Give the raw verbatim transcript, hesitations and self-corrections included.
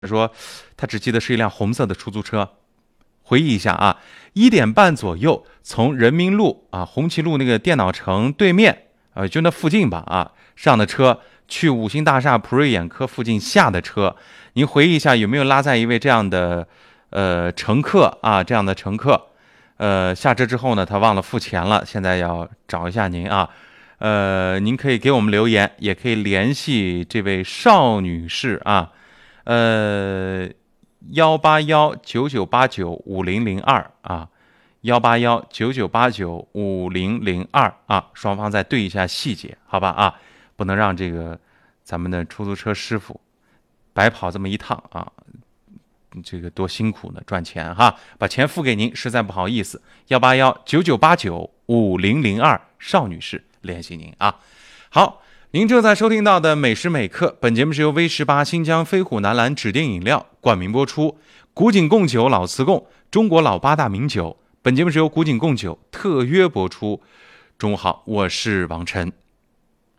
说他只记得是一辆红色的出租车。回忆一下啊，一点半左右从人民路啊红旗路那个电脑城对面，呃，就那附近吧啊上的车，去五星大厦普瑞眼科附近下的车。您回忆一下有没有拉在一位这样的呃乘客啊这样的乘客？呃，下车之后呢，他忘了付钱了，现在要找一下您啊。呃，您可以给我们留言，也可以联系这位邵女士啊。呃，幺八幺九九八九五零零二啊，幺八幺九九八九五零零二啊，双方再对一下细节，好吧啊，不能让这个咱们的出租车师傅白跑这么一趟啊，这个多辛苦呢，赚钱哈，把钱付给您，实在不好意思，幺八幺九九八九五零零二，邵女士联系您啊，好。您正在收听到的美食美课，本节目是由 V 十八新疆飞虎南蓝指定饮料冠名播出。古井贡酒老瓷贡，中国老八大名酒。本节目是由古井贡酒特约播出。中午好，我是王晨。